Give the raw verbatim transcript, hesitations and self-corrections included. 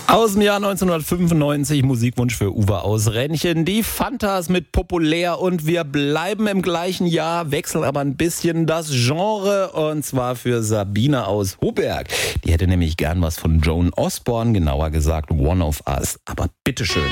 Aus dem Jahr neunzehnhundertfünfundneunzig, Musikwunsch für Uwe aus Rennchen. Die Fantas mit Populär und wir bleiben im gleichen Jahr, wechseln aber ein bisschen das Genre und zwar für Sabine aus Hoberg. Die hätte nämlich gern was von Joan Osborne, genauer gesagt One of Us. Aber bitteschön.